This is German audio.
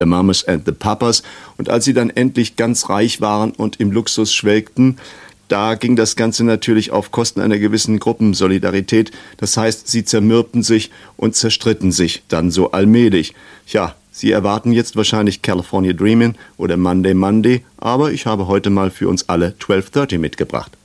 The Mamas and the Papas. Und als sie dann endlich ganz reich waren und im Luxus schwelgten, da ging das Ganze natürlich auf Kosten einer gewissen Gruppensolidarität. Das heißt, sie zermürbten sich und zerstritten sich dann so allmählich. Ja, Sie erwarten jetzt wahrscheinlich California Dreamin' oder Monday Monday, aber ich habe heute mal für uns alle 12:30 mitgebracht.